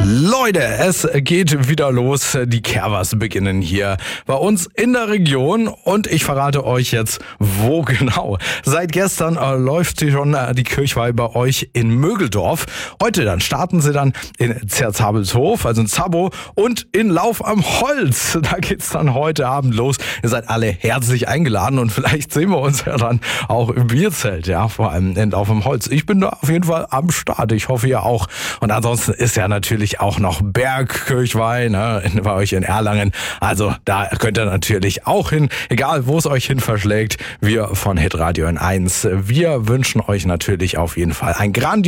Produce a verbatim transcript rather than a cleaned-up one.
Leute, es geht wieder los. Die Kerbers beginnen hier bei uns in der Region und ich verrate euch jetzt, wo genau. Seit gestern äh, läuft schon äh, die Kirchweih bei euch in Mögeldorf. Heute dann starten sie dann in Zerzabelshof, also in Zabo, und in Lauf am Holz. Da geht's dann heute Abend los. Ihr seid alle herzlich eingeladen und vielleicht sehen wir uns ja dann auch im Bierzelt, ja, vor allem in Lauf am Holz. Ich bin da auf jeden Fall am Start. Ich hoffe, ihr auch. Und ansonsten ist ja natürlich auch noch Bergkirchweih, ne, bei euch in Erlangen. Also da könnt ihr natürlich auch hin, egal wo es euch hin verschlägt. Wir von Hitradio N eins, wir wünschen euch natürlich auf jeden Fall ein grandioses